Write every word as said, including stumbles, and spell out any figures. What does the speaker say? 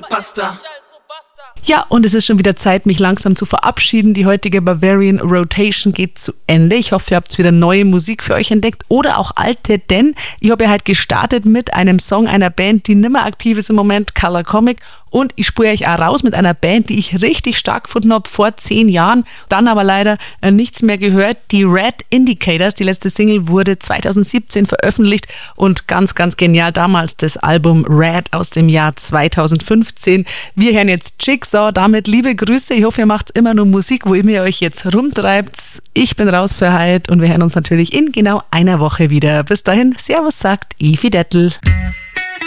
basta. Ja, und es ist schon wieder Zeit, mich langsam zu verabschieden. Die heutige Bavarian Rotation geht zu Ende. Ich hoffe, ihr habt wieder neue Musik für euch entdeckt oder auch alte, denn ich habe ja halt gestartet mit einem Song einer Band, die nimmer aktiv ist im Moment, Color Comic. Und ich spüre euch auch raus mit einer Band, die ich richtig stark gefunden habe vor zehn Jahren, dann aber leider äh, nichts mehr gehört. Die Red Indicators, die letzte Single wurde zwanzig siebzehn veröffentlicht und ganz, ganz genial damals das Album Red aus dem Jahr zwanzig fünfzehn. Wir hören jetzt Jigsaw, damit liebe Grüße. Ich hoffe, ihr macht immer nur Musik, wo ihr euch jetzt rumtreibt. Ich bin raus für heute und wir hören uns natürlich in genau einer Woche wieder. Bis dahin, Servus sagt Ivi Dettel.